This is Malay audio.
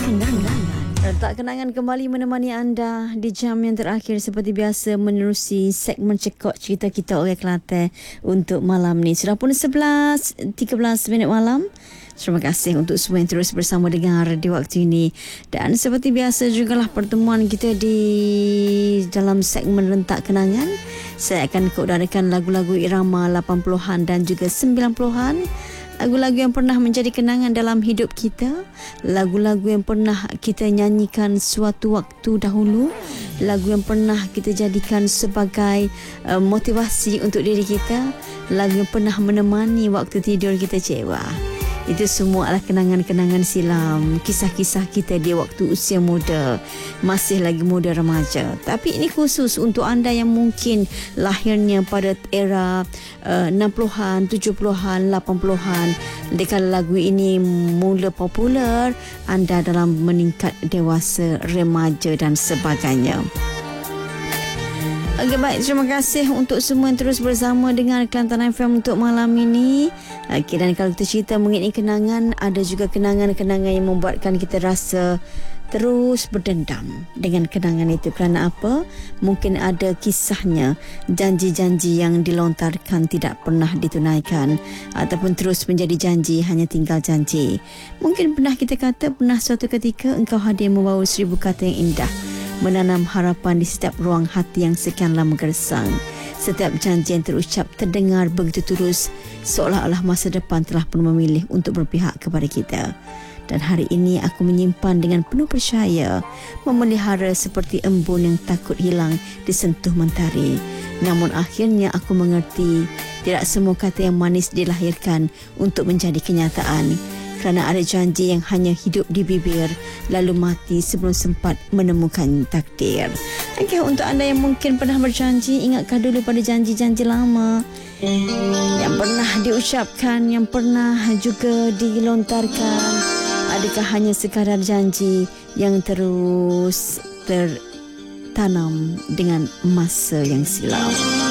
Letak Kenangan kembali menemani anda di jam yang terakhir seperti biasa menerusi segmen Cekok Cerita Kita Orang Kelantan untuk malam ni. Sudah pun 11.13 minit malam. Terima kasih untuk semua yang terus bersama dengar di waktu ini. Dan seperti biasa jugalah pertemuan kita di dalam segmen Rentak Kenangan. Saya akan keudarakan lagu-lagu irama 80-an dan juga 90-an. Lagu-lagu yang pernah menjadi kenangan dalam hidup kita, lagu-lagu yang pernah kita nyanyikan suatu waktu dahulu, lagu yang pernah kita jadikan sebagai motivasi untuk diri kita, lagu yang pernah menemani waktu tidur kita cewa. Itu semua adalah kenangan-kenangan silam, kisah-kisah kita di waktu usia muda, masih lagi muda remaja. Tapi ini khusus untuk anda yang mungkin lahirnya pada era 60-an, 70-an, 80-an. Ketika lagu ini mula popular, anda dalam meningkat dewasa, remaja dan sebagainya. Okey, baik, terima kasih untuk semua yang terus bersama dengan Kelantan FM untuk malam ini. Okey, dan kalau kita cerita mengenai kenangan, ada juga kenangan-kenangan yang membuatkan kita rasa terus berdendam dengan kenangan itu. Kerana apa? Mungkin ada kisahnya, janji-janji yang dilontarkan tidak pernah ditunaikan, ataupun terus menjadi janji, hanya tinggal janji. Mungkin pernah kita kata, pernah suatu ketika engkau hadir membawa 1000 kata yang indah, menanam harapan di setiap ruang hati yang sekian lama gersang. Setiap janji yang terucap terdengar begitu tulus, seolah-olah masa depan telah pun memilih untuk berpihak kepada kita. Dan hari ini aku menyimpan dengan penuh percaya, memelihara seperti embun yang takut hilang disentuh mentari. Namun akhirnya aku mengerti, tidak semua kata yang manis dilahirkan untuk menjadi kenyataan. Kerana ada janji yang hanya hidup di bibir, lalu mati sebelum sempat menemukan takdir. Okey, untuk anda yang mungkin pernah berjanji, ingatkah dulu pada janji-janji lama yang pernah diucapkan, yang pernah juga dilontarkan? Adakah hanya sekadar janji yang terus tertanam dengan masa yang silam?